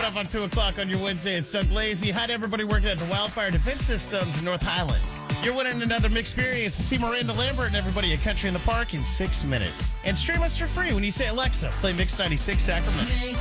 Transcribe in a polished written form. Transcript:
up on 2 o'clock on your Wednesday. It's Doug Lazy. Hi to everybody working at the Wildfire Defense Systems in North Highlands. You're winning another experience to see Miranda Lambert and everybody at Country in the Park in 6 minutes. And stream us for free when you say, Alexa, play Mix 96 Sacramento.